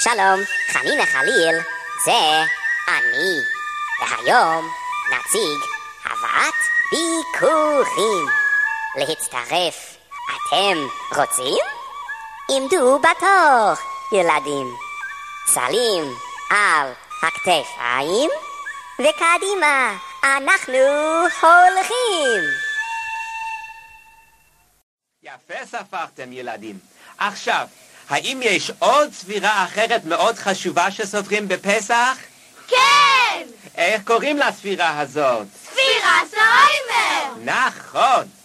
שלום, חנינה חליל, זה אני. והיום נציג הבאת ביקורים. להצטרף, אתם רוצים? עמדו בתור, ילדים. סלים על הכתפיים, וקדימה, אנחנו הולכים. יפה ספרתם ילדים. עכשיו, האם יש עוד ספירה אחרת מאוד חשובה שסופרים בפסח? כן! איך קוראים לספירה הזאת? ספירת העומר! נכון.